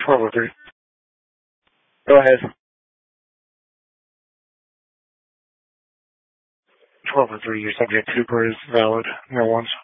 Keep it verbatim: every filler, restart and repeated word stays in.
twelve oh three. Go ahead. twelve oh three, your subject Cooper is valid. No one's.